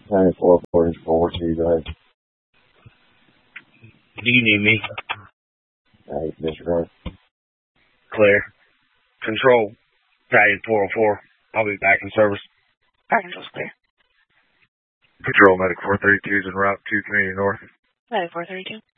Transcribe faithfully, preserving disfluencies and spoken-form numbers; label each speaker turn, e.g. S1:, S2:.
S1: Nine four four four two. Go ahead.
S2: Do you need me?
S1: Uh, disregard.
S2: Clear. Control. Battalion four oh four. I'll be back in service.
S3: Our control's clear.
S4: Patrol Medic four thirty-two is en route to Community North.
S3: Medic four thirty-two.